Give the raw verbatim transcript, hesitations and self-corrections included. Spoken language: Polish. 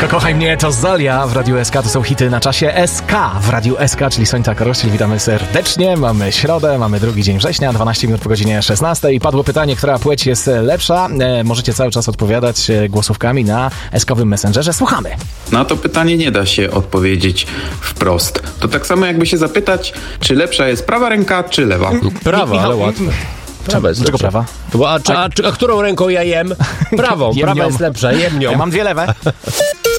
Tylko kochaj mnie, to Zolia w Radiu S K, to są hity na czasie S K w Radiu S K, czyli Sonika Korościel. Witamy serdecznie, mamy środę, mamy drugi dzień września, dwanaście minut po godzinie szesnastej. Padło pytanie, która płeć jest lepsza. E, możecie cały czas odpowiadać głosówkami na S K-owym Messengerze. Słuchamy. Na to pytanie nie da się odpowiedzieć wprost. To tak samo jakby się zapytać, czy lepsza jest prawa ręka, czy lewa. Prawa, ale łatwe. Prawa jest Dlaczego lepsza. prawa? Bo, a, a, a, a którą ręką ja jem? Prawą. Jem Prawa nią. jest lepsza, jem nią. Ja mam dwie lewe.